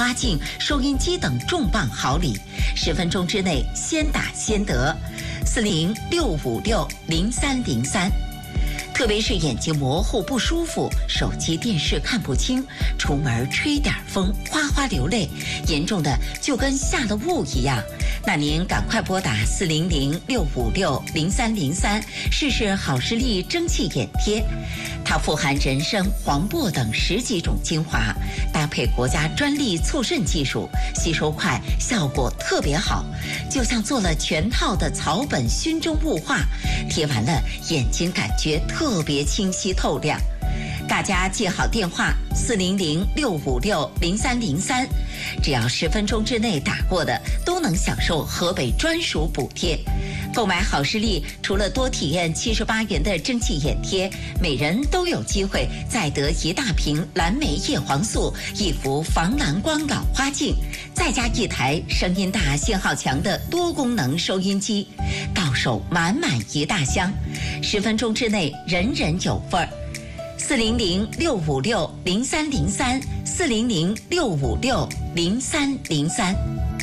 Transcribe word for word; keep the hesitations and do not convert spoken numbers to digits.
花镜、收音机等重磅好礼，十分钟之内先打先得。四零六五六零三零三。特别是眼睛模糊不舒服，手机电视看不清，出门吹点风哗哗流泪，严重的就跟下了雾一样，那您赶快拨打四零零六五六零三零三试试好视力蒸汽眼贴。它富含人参、黄柏等十几种精华，搭配国家专利促渗技术，吸收快，效果特别好，就像做了全套的草本熏蒸雾化，贴完了眼睛感觉特别清晰透亮。大家记好电话四零零六五六零三零三，只要十分钟之内打过的都能享受河北专属补贴。购买好视力，除了多体验七十八元的蒸汽眼贴，每人都有机会再得一大瓶蓝莓叶黄素、一幅防蓝光老花镜，再加一台声音大、信号强的多功能收音机，到手满满一大箱，十分钟之内人人有份儿。四零零六五六零三零三，四零零六五六零三零三。